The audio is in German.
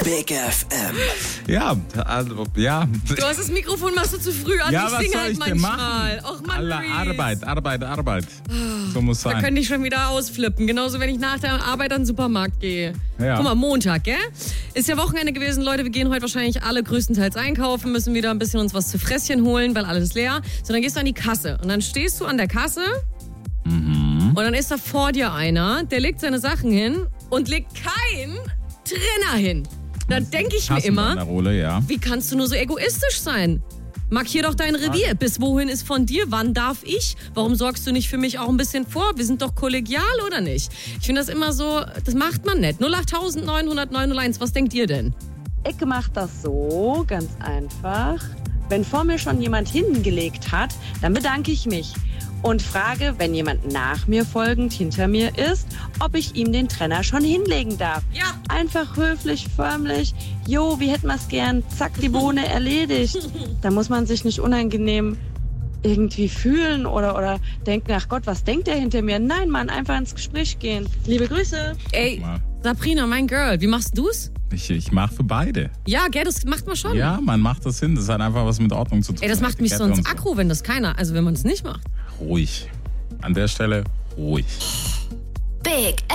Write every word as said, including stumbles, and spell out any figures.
Big F M. Ja, also, ja. Du hast das Mikrofon, machst du zu früh an. Ja, ich was singe soll halt ich denn manchmal. machen? Och, Mann, Alle Reese. Arbeit, Arbeit, Arbeit. So muss Da sein. könnte ich schon wieder ausflippen. Genauso, wenn ich nach der Arbeit an den Supermarkt gehe. Ja. Guck mal, Montag, gell? Ist ja Wochenende gewesen. Leute, wir gehen heute wahrscheinlich alle größtenteils einkaufen, müssen wieder ein bisschen uns was zu Fresschen holen, weil alles ist leer. So, dann gehst du an die Kasse. Und dann stehst du an der Kasse Mhm. und dann ist da vor dir einer, der legt seine Sachen hin und legt keinen Trenner hin. Dann denke ich mir immer, Rolle, ja. wie kannst du nur so egoistisch sein? Markier doch dein Revier. Bis wohin ist von dir? Wann darf ich? Warum sorgst du nicht für mich auch ein bisschen vor? Wir sind doch kollegial, oder nicht? Ich finde das immer so, das macht man nicht. null acht neun null neun null eins, was denkt ihr denn? Ich mache das so, ganz einfach. Wenn vor mir schon jemand hingelegt hat, dann bedanke ich mich und frage, wenn jemand nach mir folgend hinter mir ist, ob ich ihm den Trenner schon hinlegen darf. Ja. Einfach höflich, förmlich. Jo, wie hätten wir es gern? Zack, die Bohne erledigt. Da muss man sich nicht unangenehm irgendwie fühlen oder, oder denken, ach Gott, was denkt der hinter mir? Nein, Mann, einfach ins Gespräch gehen. Liebe Grüße. Ey, Sabrina, mein Girl, wie machst du's? Ich, ich mache für beide. Ja, gell, das macht man schon. Ja, man macht das hin. Das hat einfach was mit Ordnung zu tun. Ey, das macht mich Etikette sonst und so. aggro, wenn das keiner, also wenn man es nicht macht. Ruhig. An der Stelle ruhig. Big